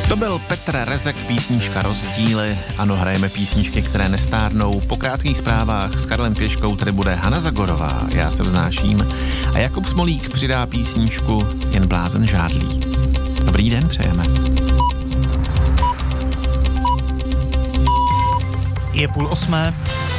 To byl Petr Rezek, písnička Rozdíly. Ano, hrajeme písničky, které nestárnou. Po krátkých zprávách s Karlem Pěškou tady bude Hana Zagorová, Já se vznáším. A Jakub Smolík přidá písničku Jen blázen žádlí. Dobrý den, přejeme. Je 7:30.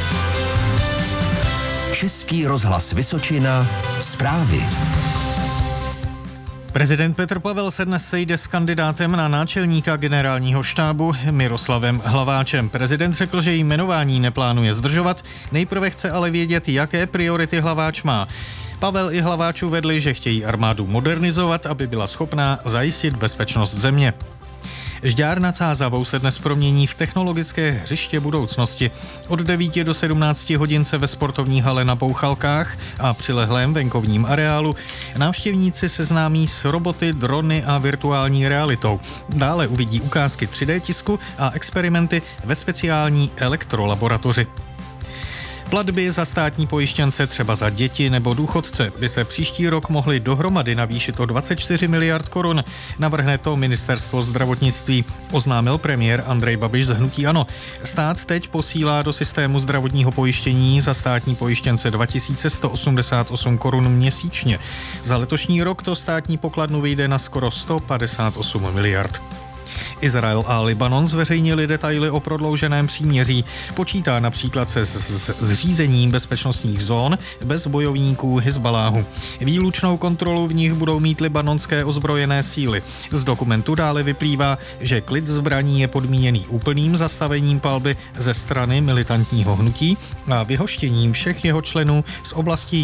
Český rozhlas Vysočina, zprávy. Prezident Petr Pavel se dnes sejde s kandidátem na náčelníka generálního štábu Miroslavem Hlaváčem. Prezident řekl, že jmenování neplánuje zdržovat, nejprve chce ale vědět, jaké priority Hlaváč má. Pavel i Hlaváč uvedli, že chtějí armádu modernizovat, aby byla schopná zajistit bezpečnost země. Žďár nad Sázavou se dnes promění v technologické hřiště budoucnosti. Od 9 do 17 hodin se ve sportovní hale na Bouchalkách a přilehlém venkovním areálu návštěvníci seznámí s roboty, drony a virtuální realitou. Dále uvidí ukázky 3D tisku a experimenty ve speciální elektrolaboratoři. Platby za státní pojištěnce, třeba za děti nebo důchodce, by se příští rok mohly dohromady navýšit o 24 miliard korun. Navrhne to ministerstvo zdravotnictví, oznámil premiér Andrej Babiš z hnutí ANO. Stát teď posílá do systému zdravotního pojištění za státní pojištěnce 2188 korun měsíčně. Za letošní rok to státní pokladnu vyjde na skoro 158 miliard. Izrael a Libanon zveřejnili detaily o prodlouženém příměří. Počítá například se zřízením bezpečnostních zón bez bojovníků Hizbaláhu. Výlučnou kontrolu v nich budou mít libanonské ozbrojené síly. Z dokumentu dále vyplývá, že klid zbraní je podmíněný úplným zastavením palby ze strany militantního hnutí a vyhoštěním všech jeho členů z oblastí